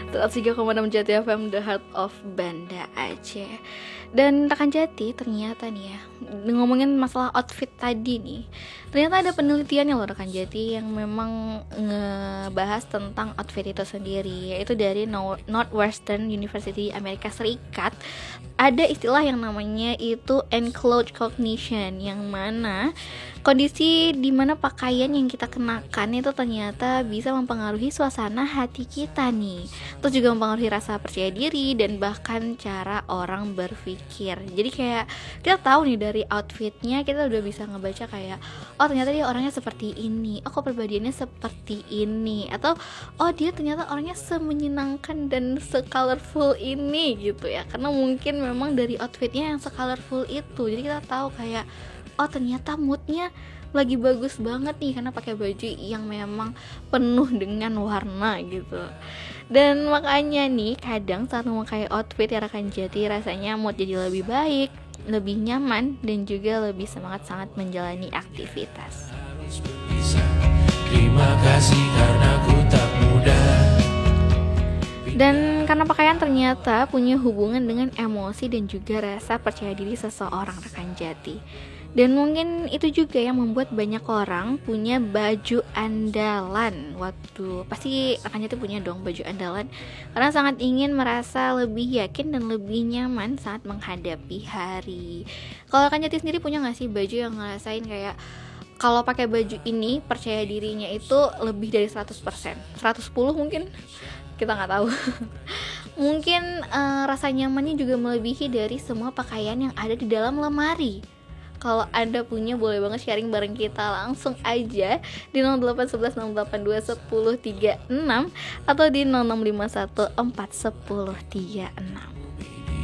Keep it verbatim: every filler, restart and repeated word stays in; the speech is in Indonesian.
seratus tiga koma enam Jati F M, The Heart of Banda Aceh. Dan rekan Jati, ternyata nih ya, ngomongin masalah outfit tadi nih, ternyata ada penelitiannya loh rekan Jati yang memang ngebahas tentang outfit itu sendiri, yaitu dari Northwestern University Amerika Serikat. Ada istilah yang namanya itu enclothed cognition, yang mana kondisi di mana pakaian yang kita kenakan itu ternyata bisa mempengaruhi suasana hati kita nih. Terus juga mempengaruhi rasa percaya diri dan bahkan cara orang berpikir. Jadi kayak kita tahu nih dari outfitnya, kita udah bisa ngebaca kayak, oh ternyata dia orangnya seperti ini, oh kok perbedaiannya seperti ini, atau oh dia ternyata orangnya semenyenangkan dan se-colorful ini gitu ya. Karena mungkin memang dari outfitnya yang se-colorful itu, jadi kita tahu kayak, oh ternyata moodnya lagi bagus banget nih karena pakai baju yang memang penuh dengan warna gitu. Dan makanya nih kadang saat memakai outfit ya rekan Jati, rasanya mood jadi lebih baik, lebih nyaman, dan juga lebih semangat-sangat menjalani aktivitas. Terima kasih karena ku tak mudah. Dan karena pakaian ternyata punya hubungan dengan emosi dan juga rasa percaya diri seseorang rekan Jati. Dan mungkin itu juga yang membuat banyak orang punya baju andalan. Waktu pasti rekan Jati punya dong baju andalan, karena sangat ingin merasa lebih yakin dan lebih nyaman saat menghadapi hari. Kalau rekan Jati sendiri punya gak sih baju yang ngerasain kayak kalau pakai baju ini percaya dirinya itu lebih dari seratus persen, seratus sepuluh mungkin, kita nggak tahu. Mungkin uh, rasa nyamannya juga melebihi dari semua pakaian yang ada di dalam lemari. Kalau Anda punya, boleh banget sharing bareng kita langsung aja di nol delapan satu satu nol delapan dua satu nol tiga enam atau di nol enam lima satu empat satu nol tiga enam.